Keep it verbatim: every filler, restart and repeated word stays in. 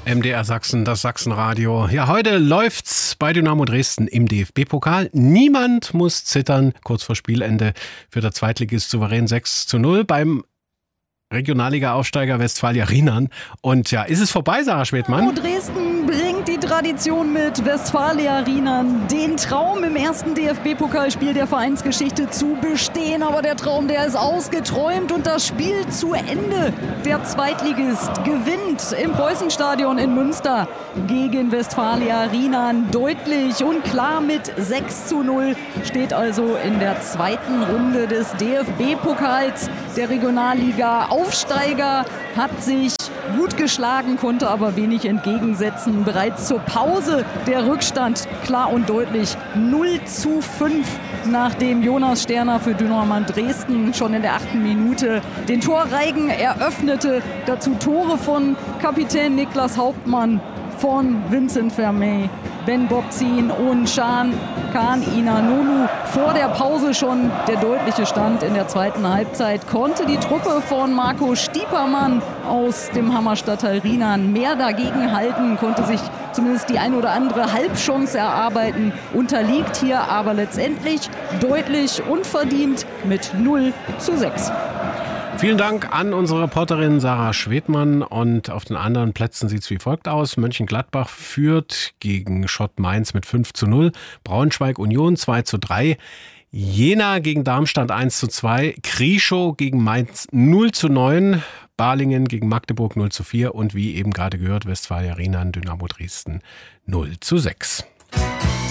M D R Sachsen, das Sachsenradio. Ja, heute läuft's bei Dynamo Dresden im D F B-Pokal. Niemand muss zittern. Kurz vor Spielende für der Zweitligist souverän sechs zu null beim Regionalliga-Aufsteiger Westfalia Rienan. Und ja, ist es vorbei, Sarah Schwedmann? Dynamo Dresden bringt die Tradition mit. Westfalia Rienan, den Traum im ersten D F B-Pokalspiel der Vereinsgeschichte zu bestehen. Aber der Traum, der ist ausgeträumt und das Spiel zu Ende. Der Zweitligist gewinnt im Preußenstadion in Münster gegen Westfalia Rienan deutlich und klar mit sechs zu null. Steht also in der zweiten Runde des D F B-Pokals der Regionalliga. Aufsteiger hat sich gut geschlagen, konnte aber wenig entgegensetzen. Bereits zur Pause der Rückstand klar und deutlich null zu fünf, nachdem Jonas Sterner für Dynamo Dresden schon in der achten Minute den Torreigen eröffnete. Dazu Tore von Kapitän Niklas Hauptmann, von Vincent Vermey, Ben Bobzin und Can Can Inanolu. Vor der Pause schon der deutliche Stand in der zweiten Halbzeit. Konnte die Truppe von Marco Stiepermann aus dem Hammerstadtteil Rienan mehr dagegen halten, konnte sich zumindest die ein oder andere Halbchance erarbeiten, unterliegt hier aber letztendlich deutlich unverdient mit null zu sechs. Vielen Dank an unsere Reporterin Sarah Schwedmann. Und auf den anderen Plätzen sieht es wie folgt aus. Mönchengladbach führt gegen Schott Mainz mit fünf zu null. Braunschweig Union zwei zu drei. Jena gegen Darmstadt eins zu zwei. Krieschow gegen Mainz null zu neun. Balingen gegen Magdeburg null zu vier. Und wie eben gerade gehört, Westfalia Rienan Dynamo Dresden null zu sechs.